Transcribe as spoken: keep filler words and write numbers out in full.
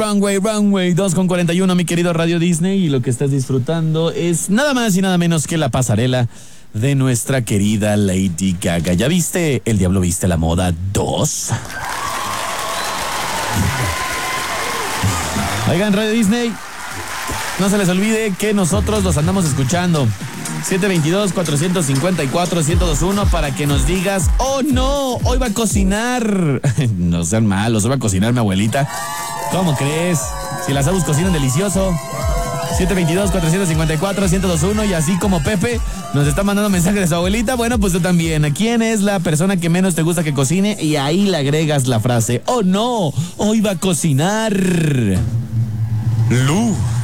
Runway, Runway, dos con cuarenta y uno, mi querido Radio Disney, y lo que estás disfrutando es nada más y nada menos que la pasarela de nuestra querida Lady Gaga. ¿Ya viste El Diablo Viste la Moda dos? Oigan, Radio Disney, no se les olvide que nosotros los andamos escuchando. siete dos dos, cuatro cinco cuatro, uno cero dos uno para que nos digas, oh no, hoy va a cocinar. No sean malos, hoy va a cocinar mi abuelita. ¿Cómo crees? Si las abus cocinan delicioso. siete dos dos, cuatro cinco cuatro, uno cero dos uno, y así como Pepe nos está mandando mensajes de su abuelita, bueno, pues tú también. ¿Quién es la persona que menos te gusta que cocine? Y ahí le agregas la frase, oh no, hoy va a cocinar Lu.